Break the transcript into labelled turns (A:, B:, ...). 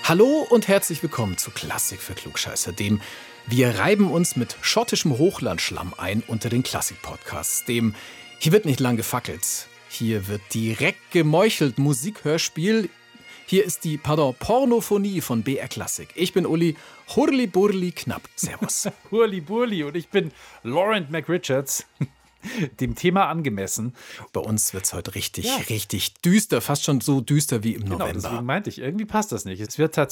A: Hallo und herzlich willkommen zu Klassik für Klugscheißer, dem Wir reiben uns mit schottischem Hochlandschlamm ein unter den Klassik-Podcasts, dem Hier wird nicht lang gefackelt, hier wird direkt gemeuchelt, Musikhörspiel. Hier ist die, Pornophonie von BR Klassik. Ich bin Uli Hurli-Burli Knapp. Servus.
B: Hurli-Burli und ich bin Laurent McRichards. Dem Thema angemessen.
A: Bei uns wird es heute richtig düster, fast schon so düster wie im
B: Genau,
A: November.
B: deswegen meinte ich, irgendwie passt das nicht. Es wird